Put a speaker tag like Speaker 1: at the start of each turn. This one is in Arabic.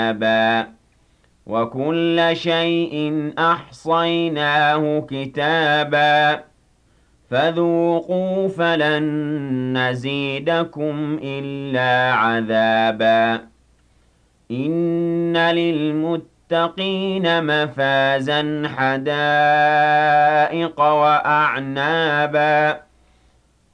Speaker 1: أبا وكل شيء أحصيناه كتابا فذوقوا فلن نزيدكم إلا عذابا إن للمتقين مفازا حدائق وأعنابا